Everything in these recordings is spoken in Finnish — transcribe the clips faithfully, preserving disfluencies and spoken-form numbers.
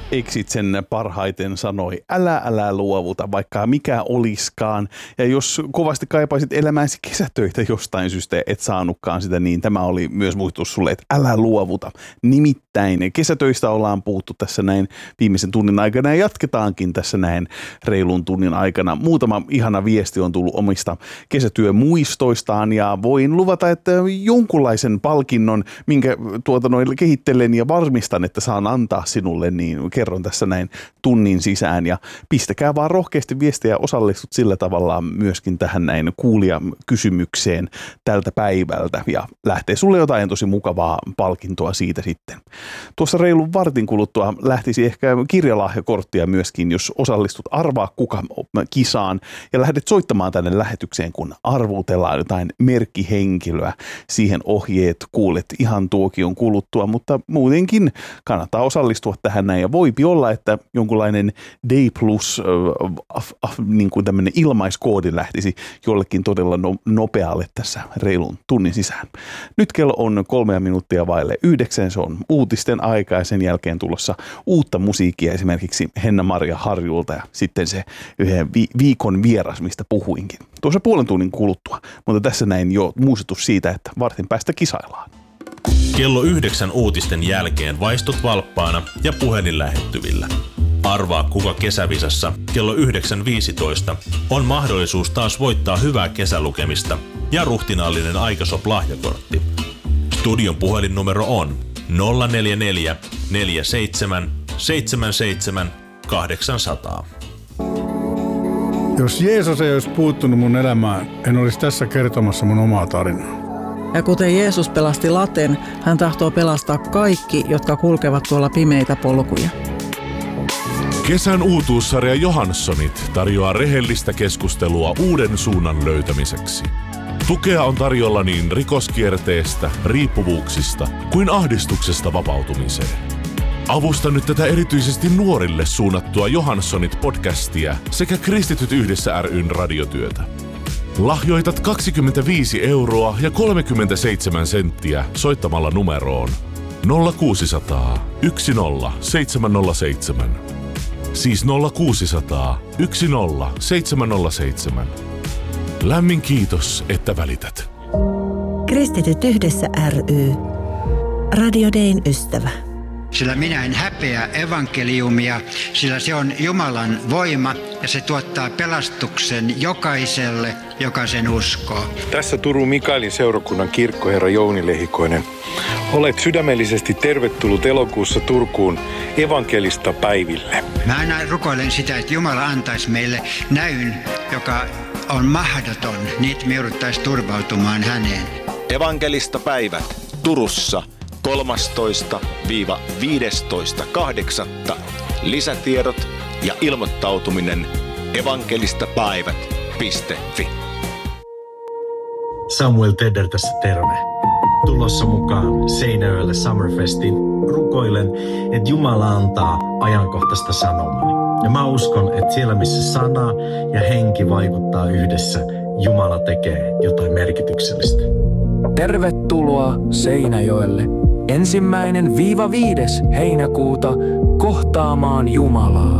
Exit sen parhaiten sanoi, älä älä luovuta, vaikka mikä oliskaan. Ja jos kovasti kaipaisit elämääsi kesätöitä jostain syystä, et saanutkaan sitä, niin tämä oli myös muistutus sulle, että älä luovuta. Nimittäin kesätöistä ollaan puhuttu tässä näin viimeisen tunnin aikana ja jatketaankin tässä näin reilun tunnin aikana. Muutama ihana viesti on tullut omista kesätyömuistoistaan ja voin luvata, että jonkunlaisen palkinnon, minkä tuota noin kehittelen ja varmistan, että saan antaa sinulle, niin kerron tässä näin tunnin sisään ja pistäkää vaan rohkeasti viestiä ja osallistut sillä tavalla myöskin tähän näin kuulijakysymykseen tältä päivältä ja lähtee sulle jotain tosi mukavaa palkintoa siitä sitten. Tuossa reilun vartin kuluttua lähtisi ehkä kirjalahjakorttia myöskin, jos osallistut Arvaa kuka kisaan ja lähdet soittamaan tänne lähetykseen, kun arvutellaan jotain merkkihenkilöä. Siihen ohjeet kuulet ihan tuokion kuluttua, mutta muutenkin kannattaa osallistua tähän näin ja voipi olla, että jonkunlainen Day Plus äh, äh, niin kuin tämmöinen ilmaiskoodi lähtisi jollekin todella no, nopealle tässä reilun tunnin sisään. Nyt kello on kolmea minuuttia vaille yhdeksän, se on uutisten aika ja sen jälkeen tulossa uutta musiikkia esimerkiksi Henna-Maria Harjulta ja sitten se yhden vi- viikon vieras, mistä puhuinkin. Tuossa puolen tunnin kuluttua, mutta tässä näin jo muistutus siitä, että vartin päästä kisaillaan. Kello yhdeksän uutisten jälkeen vaistut valppaana ja puhelin lähettyvillä. Arvaa kuka kesävisassa kello yhdeksän viisitoista on mahdollisuus taas voittaa hyvää kesälukemista ja ruhtinaallinen Aikasop-lahjakortti. Studion puhelinnumero on nolla neljä neljä neljä seitsemän seitsemän seitsemän kahdeksan nolla nolla. Jos Jeesus ei olisi puuttunut mun elämään, en olisi tässä kertomassa mun omaa tarinaa. Ja kuten Jeesus pelasti laten, hän tahtoo pelastaa kaikki, jotka kulkevat tuolla pimeitä polkuja. Kesän uutuussarja Johanssonit tarjoaa rehellistä keskustelua uuden suunnan löytämiseksi. Tukea on tarjolla niin rikoskierteestä, riippuvuuksista kuin ahdistuksesta vapautumiseen. Avusta nyt tätä erityisesti nuorille suunnattua Johanssonit-podcastia sekä Kristityt yhdessä ry:n radiotyötä. Lahjoitat kaksikymmentäviisi euroa ja kolmekymmentäseitsemän senttiä soittamalla numeroon nolla kuusi nolla nolla yksi nolla seitsemän nolla seitsemän. Siis nolla kuusi nolla nolla yksi nolla seitsemän nolla seitsemän. Lämmin kiitos, että välität. Kristityt yhdessä ry. Radio Dayn ystävä. Sillä minä en häpeä evankeliumia, sillä se on Jumalan voima ja se tuottaa pelastuksen jokaiselle, joka sen uskoo. Tässä Turun Mikaelin seurakunnan kirkkoherra Jouni Lehikoinen. Olet sydämellisesti tervetullut elokuussa Turkuun evankelista päiville. Mä aina rukoilen sitä, että Jumala antaisi meille näyn, joka on mahdoton, niin että me jouduttaisiin turvautumaan häneen. Evankelista päivät Turussa kolmastoista viidestoista kahdeksatta Lisätiedot ja ilmoittautuminen evankelistapäivät piste fi. Samuel Tedder tässä terve. Tulossa mukaan Seinäjoelle Summerfestin. Rukoilen, että Jumala antaa ajankohtaista sanomaa. Ja mä uskon, että siellä missä sana ja henki vaikuttaa yhdessä, Jumala tekee jotain merkityksellistä. Tervetuloa Seinäjoelle ensimmäinen viiva viides heinäkuuta kohtaamaan Jumalaa.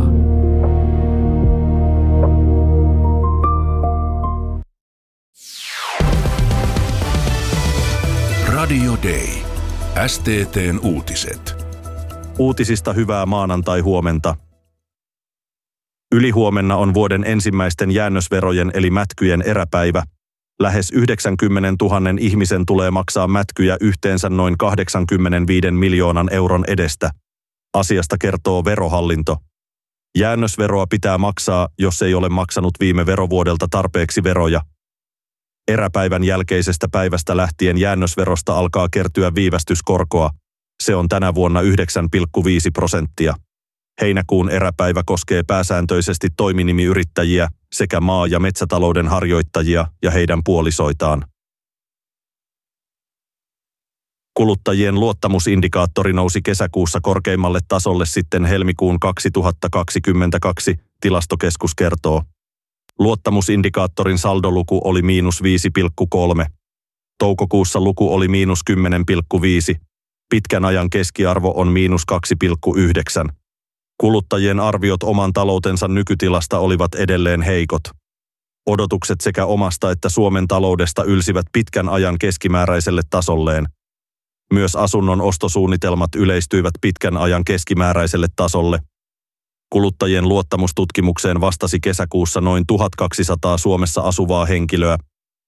Radio Day. S T T:n uutiset. Uutisista hyvää maanantai-huomenta. Ylihuomenna on vuoden ensimmäisten jäännösverojen eli mätkyjen eräpäivä. Lähes yhdeksänkymmentätuhatta ihmisen tulee maksaa mätkyjä yhteensä noin kahdeksankymmentäviisi miljoonan euron edestä. Asiasta kertoo Verohallinto. Jäännösveroa pitää maksaa, jos ei ole maksanut viime verovuodelta tarpeeksi veroja. Eräpäivän jälkeisestä päivästä lähtien jäännösverosta alkaa kertyä viivästyskorkoa. Se on tänä vuonna yhdeksän pilkku viisi prosenttia. Heinäkuun eräpäivä koskee pääsääntöisesti toiminimiyrittäjiä sekä maa- ja metsätalouden harjoittajia ja heidän puolisoitaan. Kuluttajien luottamusindikaattori nousi kesäkuussa korkeimmalle tasolle sitten helmikuun kaksituhattakaksikymmentäkaksi, Tilastokeskus kertoo. Luottamusindikaattorin saldoluku oli miinus viisi pilkku kolme. Toukokuussa luku oli miinus kymmenen pilkku viisi. Pitkän ajan keskiarvo on miinus kaksi pilkku yhdeksän. Kuluttajien arviot oman taloutensa nykytilasta olivat edelleen heikot. Odotukset sekä omasta että Suomen taloudesta ylsivät pitkän ajan keskimääräiselle tasolleen. Myös asunnon ostosuunnitelmat yleistyivät pitkän ajan keskimääräiselle tasolle. Kuluttajien luottamustutkimukseen vastasi kesäkuussa noin tuhatkaksisataa Suomessa asuvaa henkilöä.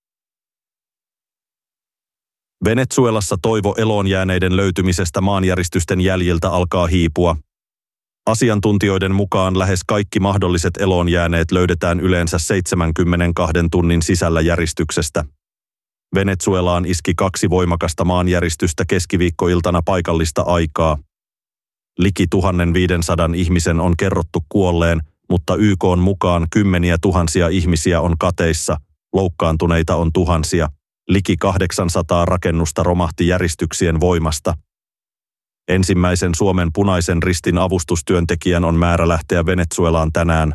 Venezuelassa toivo eloon jääneiden löytymisestä maanjäristysten jäljiltä alkaa hiipua. Asiantuntijoiden mukaan lähes kaikki mahdolliset eloon jääneet löydetään yleensä seitsemänkymmentäkaksi tunnin sisällä järistyksestä. Venezuelaan iski kaksi voimakasta maanjäristystä keskiviikkoiltana paikallista aikaa. Liki tuhatviisisataa ihmisen on kerrottu kuolleen, mutta Y K:n mukaan kymmeniä tuhansia ihmisiä on kateissa, loukkaantuneita on tuhansia. Liki kahdeksansataa rakennusta romahti järistyksien voimasta. Ensimmäisen Suomen Punaisen Ristin avustustyöntekijän on määrä lähteä Venezuelaan tänään.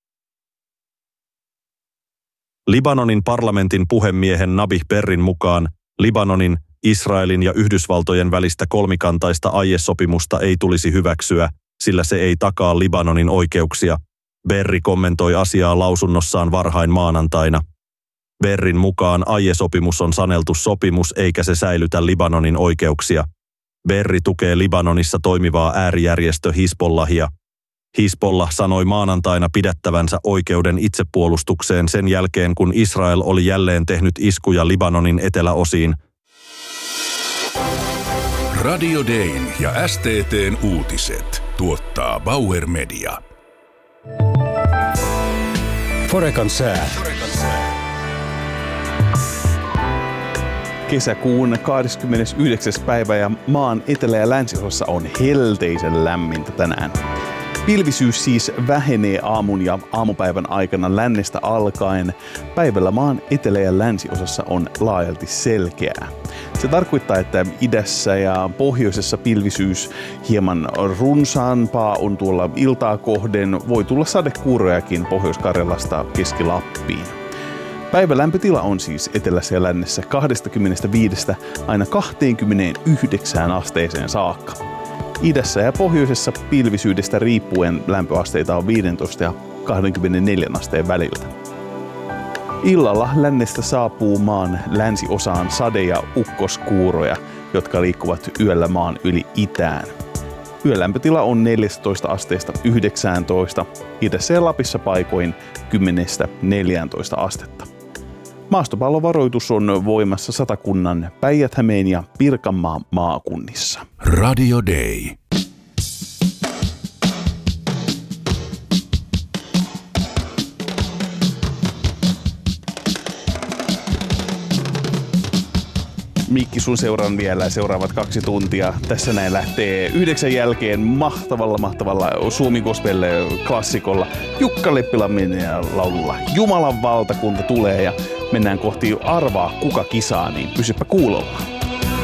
Libanonin parlamentin puhemiehen Nabih Berrin mukaan Libanonin, Israelin ja Yhdysvaltojen välistä kolmikantaista aiesopimusta ei tulisi hyväksyä, sillä se ei takaa Libanonin oikeuksia. Berri kommentoi asiaa lausunnossaan varhain maanantaina. Berrin mukaan aiesopimus on saneltu sopimus eikä se säilytä Libanonin oikeuksia. Berri tukee Libanonissa toimivaa äärijärjestö Hizbollahia. Hizbollah sanoi maanantaina pidättävänsä oikeuden itsepuolustukseen sen jälkeen, kun Israel oli jälleen tehnyt iskuja Libanonin eteläosiin. Radio Dayn ja S T T:n uutiset tuottaa Bauer Media. Forekan sää. Kesäkuun kahdeskymmenesyhdeksäs päivä ja maan etelä- ja länsiosassa on helteisen lämmintä tänään. Pilvisyys siis vähenee aamun ja aamupäivän aikana lännestä alkaen. Päivällä maan etelä- ja länsiosassa on laajalti selkeää. Se tarkoittaa, että idässä ja pohjoisessa pilvisyys hieman runsaampaa on tuolla iltaa kohden. Voi tulla sadekuurojakin Pohjois-Karjalasta Keski-Lappiin. Päivän lämpötila on siis etelässä ja lännessä kaksikymmentäviisi aina kaksikymmentäyhdeksän asteeseen saakka. Idässä ja pohjoisessa pilvisyydestä riippuen lämpöasteita on viisitoista ja kaksikymmentäneljä asteen väliltä. Illalla lännestä saapuu maan länsiosaan sade- ja ukkoskuuroja, jotka liikkuvat yöllä maan yli itään. Yölämpötila on neljätoista asteesta yhdeksäntoista, idässä ja Lapissa paikoin kymmenestä neljääntoista astetta. Maastopallovaroitus on voimassa Satakunnan, Päijät-Hämeen ja Pirkanmaan maakunnissa. Radio Day. Mikki, sun seuraan vielä seuraavat kaksi tuntia. Tässä näin lähtee yhdeksän jälkeen mahtavalla, mahtavalla Suomi Gospel klassikolla Jukka Leppilammin laululla Jumalan valtakunta tulee ja mennään kohti arvaa kuka kisaa, niin pysypä kuulolla.